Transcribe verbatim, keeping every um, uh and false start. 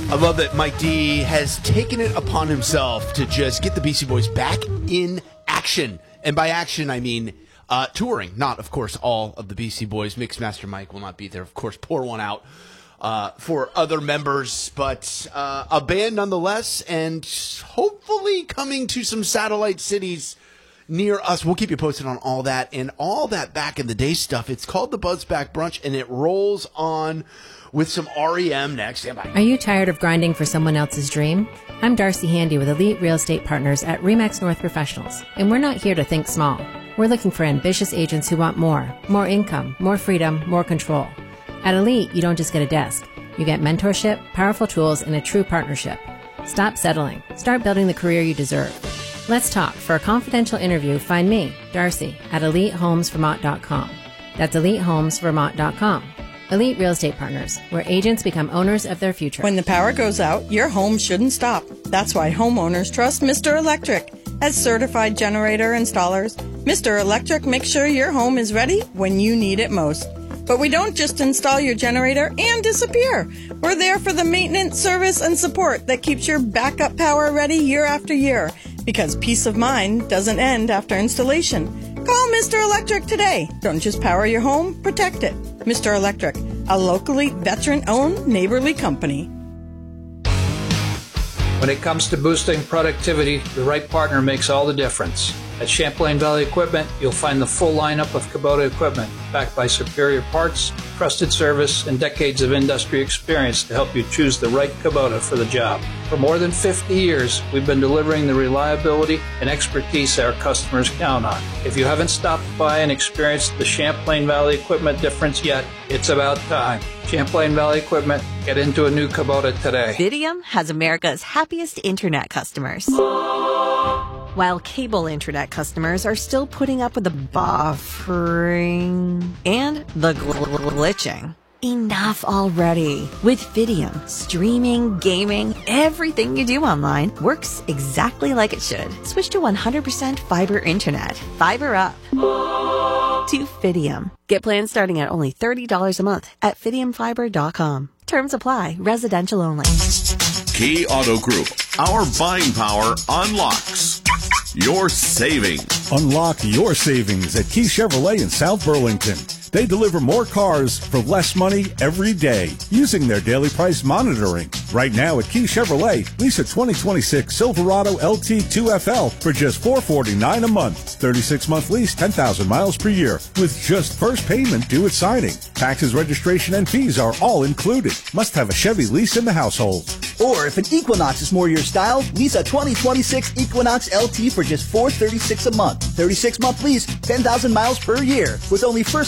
I love that Mike D has taken it upon himself to just get the Beastie Boys back in action. And by action, I mean uh, touring. Not, of course, all of the Beastie Boys. Mixmaster Mike will not be there. Of course, pour one out uh, for other members. But uh, a band nonetheless, and hopefully coming to some satellite cities near us. We'll keep you posted on all that and all that back in the day stuff. It's called the Buzzback Brunch, and it rolls on with some R E M next. Are you tired of grinding for someone else's dream? I'm Darcy Handy with Elite Real Estate Partners at RE/MAX North Professionals, and we're not here to think small. We're looking for ambitious agents who want more, more income, more freedom, more control. At Elite, you don't just get a desk. You get mentorship, powerful tools, and a true partnership. Stop settling. Start building the career you deserve. Let's talk. For a confidential interview, find me, Darcy, at elite homes vermont dot com. That's elite homes vermont dot com. Elite Real Estate Partners, where agents become owners of their future. When the power goes out, your home shouldn't stop. That's why homeowners trust Mister Electric. As certified generator installers, Mister Electric makes sure your home is ready when you need it most. But we don't just install your generator and disappear. We're there for the maintenance, service, and support that keeps your backup power ready year after year. Because peace of mind doesn't end after installation. Call Mister Electric today. Don't just power your home, protect it. Mister Electric, a locally veteran-owned neighborly company. When it comes to boosting productivity, the right partner makes all the difference. At Champlain Valley Equipment, you'll find the full lineup of Kubota equipment, backed by superior parts, trusted service, and decades of industry experience to help you choose the right Kubota for the job. For more than fifty years, we've been delivering the reliability and expertise our customers count on. If you haven't stopped by and experienced the Champlain Valley Equipment difference yet, it's about time. Champlain Valley Equipment, get into a new Kubota today. Fidium has America's happiest internet customers. While cable internet customers are still putting up with the buffering and the gl- glitching. Enough already. With Fidium, streaming, gaming, everything you do online works exactly like it should. Switch to one hundred percent fiber internet. Fiber up to Fidium. Get plans starting at only thirty dollars a month at fidium fiber dot com. Terms apply. Residential only. Key Auto Group. Our buying power unlocks your savings. Unlock your savings at Key Chevrolet in South Burlington. They deliver more cars for less money every day using their daily price monitoring. Right now at Key Chevrolet, lease a twenty twenty-six Silverado L T two F L for just four hundred forty-nine dollars a month. thirty-six month lease, ten thousand miles per year with just first payment due at signing. Taxes, registration, and fees are all included. Must have a Chevy lease in the household. Or if an Equinox is more your style, lease a twenty twenty-six Equinox L T for just four hundred thirty-six dollars a month. thirty-six month lease, ten thousand miles per year with only first